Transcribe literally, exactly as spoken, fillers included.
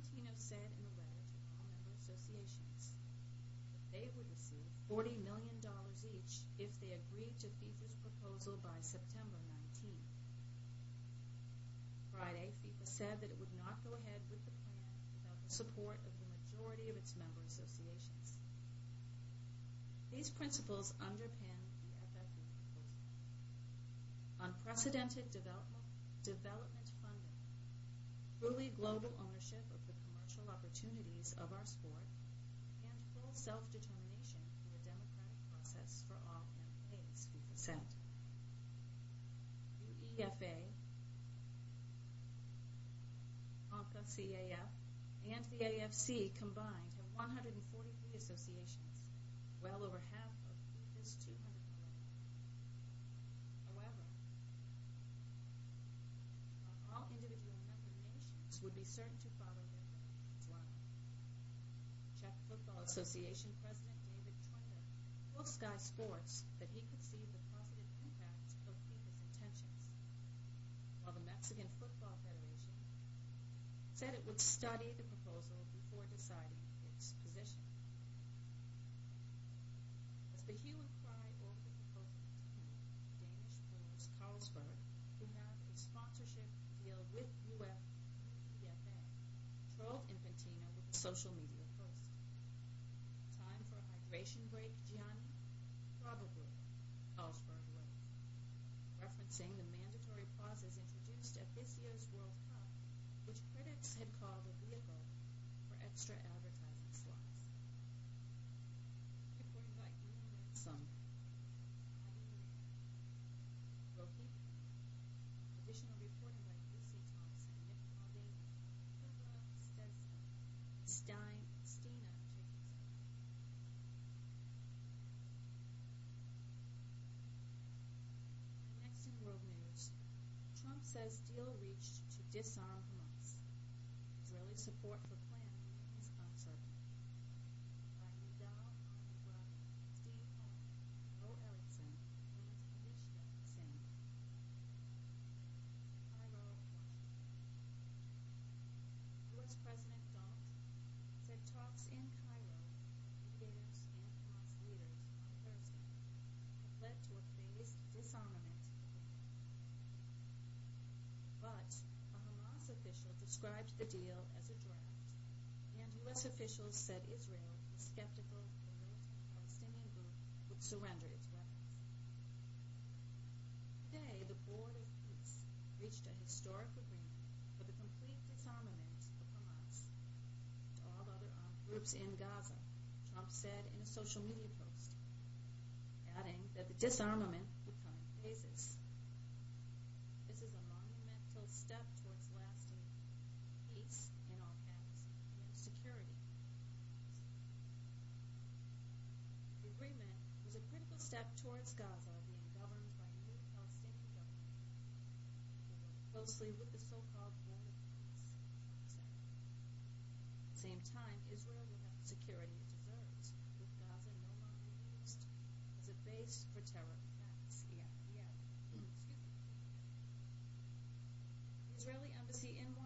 Infantino said in a letter to all member associations that they would receive forty million dollars each if they agreed to FIFA's proposal by September nineteenth. Friday, FIFA said that it would not go ahead with the plan without the support of the majority of its member associations. These principles underpin the F F E proposal. Unprecedented development, development funding, truly global ownership of the commercial opportunities of our sport, and full self-determination through a democratic process for all M As, FIFA said. UEFA, C A F, and the A F C combined have one hundred forty-three associations, well over half of FIFA's two hundred eleven. However, not all individual member nations would be certain to follow their as well. Czech Football Association President David Trenda told Sky Sports that he could see the positive impact of FIFA's intentions, while the Mexican Football Federation said it would study the proposal before deciding its position. As the hue and cry over the proposal continued, Danish Brewers Carlsberg, who have a sponsorship deal with UEFA, trolled Infantino with a social media post. Time for a hydration break, Gianni? Probably, Carlsberg wrote, referencing the mandatory pauses introduced at this year's World Cup, which critics had called a vehicle for extra advertising slots. Reporting by Ian Ransom, Rohit, additional reporting by Lucy Thompson, Nick Mulvaney, Kuba Stedson, Stein, Stina Jacobson. And next in world news, Trump says deal reached to disarm Hamas. Israeli support for plan remains uncertain. By Nidal Al-Mughrabi, Steve Holman, Bo Erickson, and Anishka Singh. Cairo, Washington. U S President Donald Trump said talks in Cairo with mediators and Hamas leaders on Thursday have led to a phased disarmament of the war. But a Hamas official described the deal as a draft, and U S officials said Israel was skeptical the militant Palestinian group would surrender its weapons. Today, the Board of Peace reached a historic agreement for the complete disarmament of Hamas and all other armed groups in Gaza, Trump said in a social media post, adding that the disarmament would come in phases. This is a monumental step towards lasting peace, in all caps, and security. The agreement was a critical step towards Gaza being governed by a new Palestinian government who work closely with the so-called Board of Peace, Trump said. At the same time, Israel will have the security it deserves, with Gaza no longer used as a base for terror attacks. Yeah, yeah. Excuse me. The Israeli embassy in Washington